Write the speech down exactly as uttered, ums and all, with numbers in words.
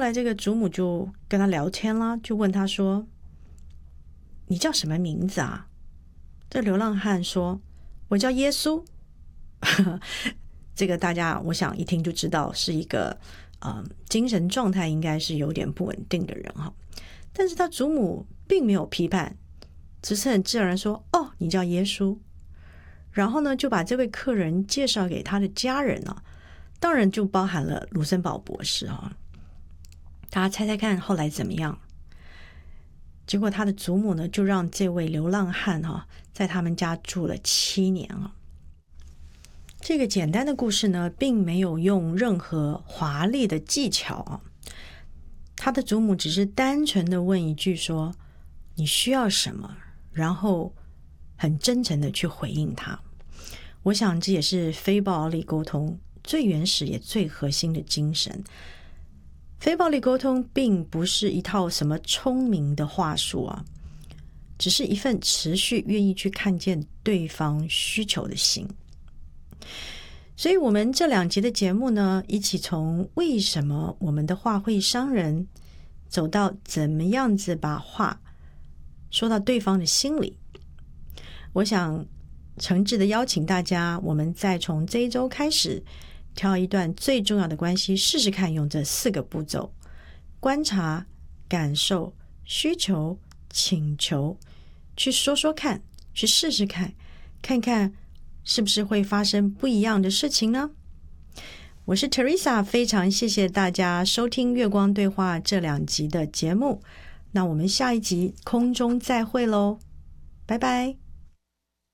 来这个祖母就跟他聊天啦，就问他说，你叫什么名字啊？这流浪汉说，我叫耶稣。这个大家我想一听就知道是一个、呃、精神状态应该是有点不稳定的人哈。但是他祖母并没有批判，只是很自然说，哦，你叫耶稣。然后呢，就把这位客人介绍给他的家人啊，当然就包含了卢森堡博士啊。大家猜猜看后来怎么样？结果他的祖母呢，就让这位流浪汉啊，在他们家住了七年啊。这个简单的故事呢，并没有用任何华丽的技巧啊。他的祖母只是单纯的问一句说，你需要什么？然后很真诚的去回应他。我想这也是非暴力沟通最原始也最核心的精神。非暴力沟通并不是一套什么聪明的话术啊，只是一份持续愿意去看见对方需求的心。所以我们这两集的节目呢，一起从为什么我们的话会伤人，走到怎么样子把话说到对方的心里。我想诚挚的邀请大家，我们再从这一周开始挑一段最重要的关系，试试看用这四个步骤：观察、感受、需求、请求，去说说看，去试试看，看看是不是会发生不一样的事情呢？我是 Teresa， 非常谢谢大家收听月光对话这两集的节目，那我们下一集空中再会咯，拜拜。